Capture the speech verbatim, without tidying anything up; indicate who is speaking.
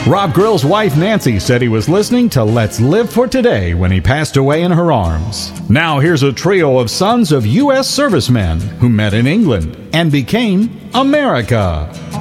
Speaker 1: Rob Grill's wife Nancy said he was listening to Let's Live for Today when he passed away in her arms. Now here's a trio of sons of U S servicemen who met in England and became America.